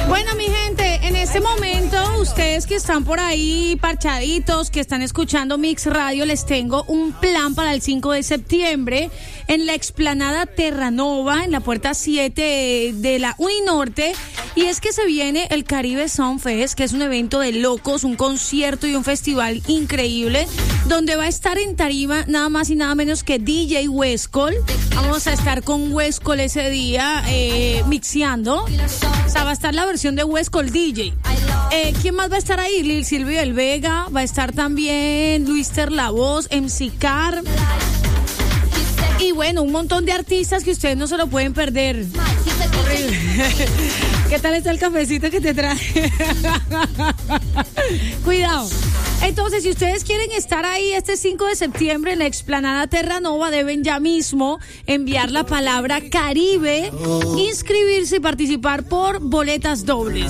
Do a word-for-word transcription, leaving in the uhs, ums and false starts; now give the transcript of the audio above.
Bueno, mi gente, en este momento, ustedes que están por ahí parchaditos, que están escuchando Mix Radio, les tengo un plan para el cinco de septiembre en la explanada Terranova, en la puerta siete de la Uninorte. Y es que se viene el Caribe Sound Fest, que es un evento de locos, un concierto y un festival increíble, donde va a estar en tarima nada más y nada menos que D J Westcol. Vamos a estar con Westcol ese día eh, mixeando. O sea, va a estar la versión de Westcol D J. Eh, ¿Quién más va a estar ahí? Lil Silvio del Vega, va a estar también Luister La Voz, M C Car. Y bueno, un montón de artistas que ustedes no se lo pueden perder. Horrible. ¿Qué tal está el cafecito que te traje? Cuidado. Entonces, si ustedes quieren estar ahí este cinco de septiembre en la explanada Terranova, deben ya mismo enviar la palabra Caribe, inscribirse y participar por boletas dobles.